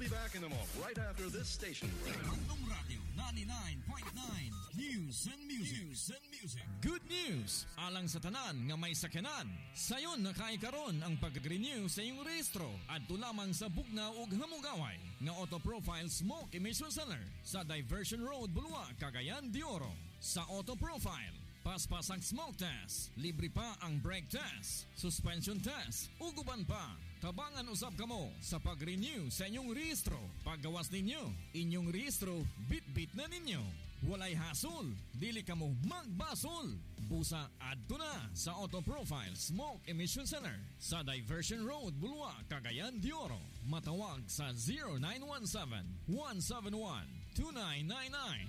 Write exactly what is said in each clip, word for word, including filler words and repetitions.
be back in a moment, right after this station. Bandung Radio ninety-nine point nine News and Music. News and Music. Good news! Alang sa tanan nga may sakyanan. Sayon nakaikaron ang pag-renew sa iyong rehistro at lamang sa bugnaw ug hamugaway nga Auto Profile Smoke Emission Center sa Diversion Road, Bulua, Cagayan de Oro. Sa Auto Profile, paspas ang smoke test, libre pa ang brake test, suspension test, uguban pa. Tabangan usab kamo sa pag-renew sa inyong rehistro. Paggawas ninyo, inyong rehistro, bit-bit na ninyo. Walay hasol, dili kamo magbasol. Busa adto na sa Auto Profile Smoke Emission Center sa Diversion Road, Bulua, Cagayan de Oro. Matawag sa zero nine one seven, one seven one, two nine nine nine.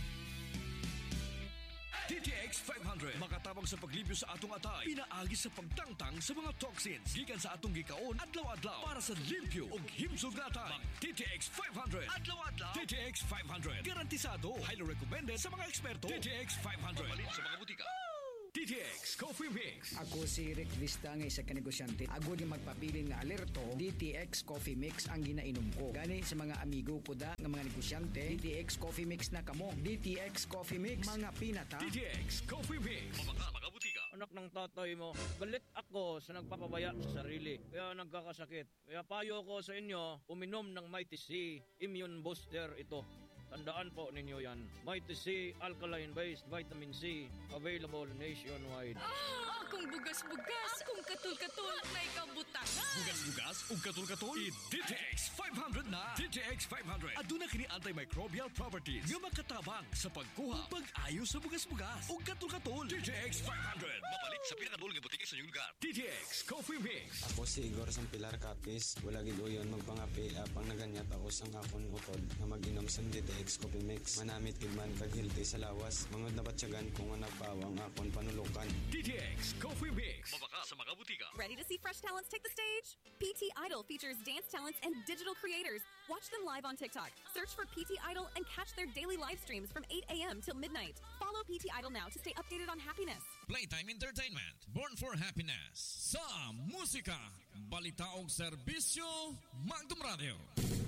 D T X five hundred makatabang sa paglibyo sa atong atay, pinaagi sa pagtangtang sa mga toxins gikan sa atong gikaon adlaw-adlaw para sa limpyo ug himsog na atay. D T X five hundred adlaw-adlaw. D T X five hundred garantisado, highly recommended sa mga eksperto. D T X five hundred mabalin sa mga butika. D T X Coffee Mix. Ako si Rick Vista nga isa ka negosyante. Agod yung magpabilin nga alerto, D T X Coffee Mix ang ginainom ko. Gani sa mga amigo ko da nga mga negosyante, D T X Coffee Mix na kamo. D T X Coffee Mix, mga pinata. D T X Coffee Mix. Mga mga butika. Anak ng tatay mo, galit ako sa nagpapabaya sa sarili. Kaya nagkakasakit. Kaya payo ko sa inyo, uminom ng Mighty C Immune Booster ito. Tandaan po ninyo yan. Mighty C Alkaline-based Vitamin C. Available nationwide. Ah, akong bugas-bugas. Akong katul-katul. May kabutangan. Bugas-bugas ug katul-katul. I-D T X five hundred na. D T X five hundred. Aduna kini antimicrobial properties nga makatabang sa pagkuha ug pag-ayo sa bugas-bugas ug katul-katul. D T X five hundred. Mapalit sa pinakadul nga butika sa inyong lugar. D T X Coffee Mix. Ako si Igor Sampilar Capis. Wala gid uyon magpangapi apang naganyat ako sang akon utod nga mag-inom sa D T X Coffee Mix. Manamit gid man kag healthy sa lawas. Mangod na batyagan kung nga nagpawang akon panulukan. D T X Coffee Mix. Mabaka sa mga butika. Ready to see fresh talents take the stage? P T Idol features dance talents and digital creators. Watch them live on TikTok. Search for P T Idol and catch their daily live streams from eight a.m. till midnight. Follow P T Idol now to stay updated on happiness. Playtime Entertainment, born for happiness. Sa musika, balita og serbisyo, Magdum Radio.